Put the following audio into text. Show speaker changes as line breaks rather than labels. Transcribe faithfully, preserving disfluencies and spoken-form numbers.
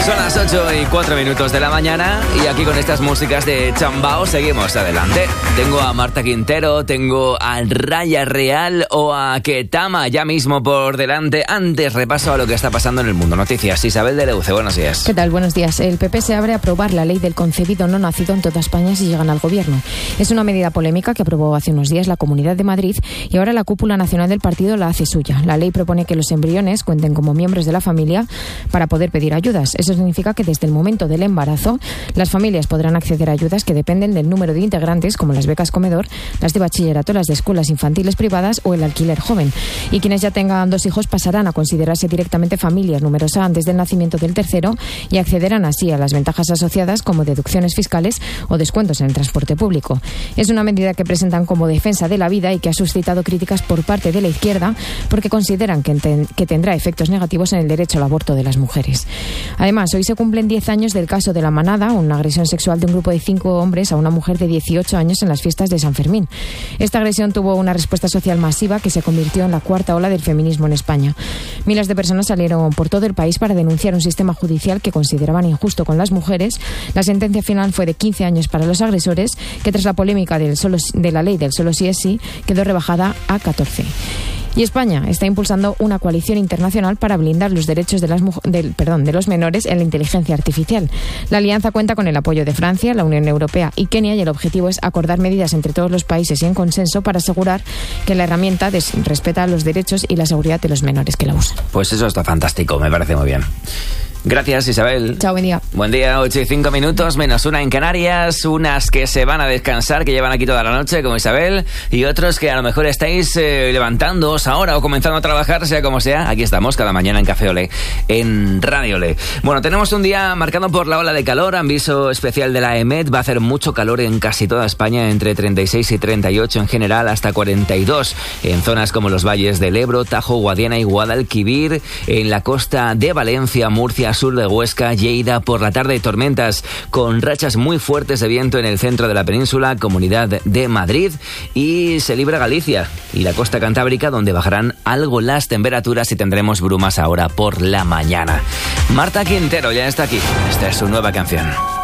Son las ocho y cuatro minutos de la mañana y aquí con estas músicas de Chambao seguimos adelante. Tengo a Marta Quintero, tengo a Raya Real o a Ketama ya mismo por delante. Antes repaso a lo que está pasando en el mundo. Noticias, Isabel de Leuce, buenos días.
¿Qué tal? Buenos días. El P P se abre a aprobar la ley del concebido no nacido en toda España si llegan al gobierno. Es una medida polémica que aprobó hace unos días la Comunidad de Madrid y ahora la cúpula nacional del partido la hace suya. La ley propone que los embriones cuenten como miembros de la familia para poder pedir ayudas. Eso significa que desde el momento del embarazo las familias podrán acceder a ayudas que dependen del número de integrantes, como las becas comedor, las de bachillerato, las de escuelas infantiles privadas o el alquiler joven. Y quienes ya tengan dos hijos pasarán a considerarse directamente familias numerosas antes del nacimiento del tercero y accederán así a las ventajas asociadas como deducciones fiscales o descuentos en el transporte público. Es una medida que presentan como defensa de la vida y que ha suscitado críticas por parte de la izquierda porque consideran que, ten- que tendrá efectos negativos en el derecho al aborto de las mujeres. Además, hoy se cumplen diez años del caso de La Manada, una agresión sexual de un grupo de cinco hombres a una mujer de dieciocho años en las fiestas de San Fermín. Esta agresión tuvo una respuesta social masiva que se convirtió en la cuarta ola del feminismo en España. Miles de personas salieron por todo el país para denunciar un sistema judicial que consideraban injusto con las mujeres. La sentencia final fue de quince años para los agresores, que tras la polémica del solo, de la ley del solo sí es sí, quedó rebajada a catorce. Y España está impulsando una coalición internacional para blindar los derechos de, las, del, perdón, de los menores en la inteligencia artificial. La alianza cuenta con el apoyo de Francia, la Unión Europea y Kenia y el objetivo es acordar medidas entre todos los países y en consenso para asegurar que la herramienta des- respeta los derechos y la seguridad de los menores que la usan.
Pues eso está fantástico, me parece muy bien. Gracias, Isabel.
Chao, buen día.
Buen día, ocho y cinco minutos, menos una en Canarias, unas que se van a descansar, que llevan aquí toda la noche, como Isabel, y otros que a lo mejor estáis eh, levantándoos ahora o comenzando a trabajar, sea como sea. Aquí estamos cada mañana en Café Olé, en Radio Olé. Bueno, tenemos un día marcado por la ola de calor, aviso especial de la EMET, va a hacer mucho calor en casi toda España, entre treinta y seis y treinta y ocho en general, hasta cuarenta y dos en zonas como los valles del Ebro, Tajo, Guadiana y Guadalquivir, en la costa de Valencia, Murcia, sur de Huesca, Lleida, por la tarde tormentas con rachas muy fuertes de viento en el centro de la península, Comunidad de Madrid, y se libra Galicia y la costa cantábrica, donde bajarán algo las temperaturas y tendremos brumas ahora por la mañana. Marta Quintero ya está aquí, esta es su nueva canción.